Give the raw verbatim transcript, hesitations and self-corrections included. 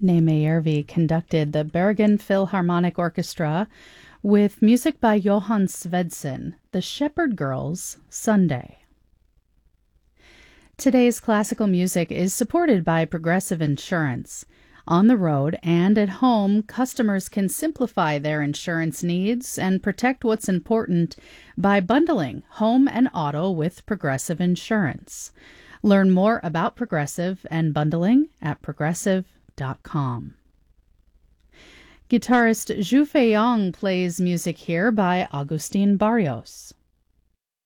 Nejmejärvi conducted the Bergen Philharmonic Orchestra with music by Johan Svedsen, The Shepherd Girls, Sunday. Today's classical music is supported by Progressive Insurance. On the road and at home, customers can simplify their insurance needs and protect what's important by bundling home and auto with Progressive Insurance. Learn more about Progressive and bundling at progressive dot com. Guitarist Zhu Feiyong plays music here by Agustin Barrios.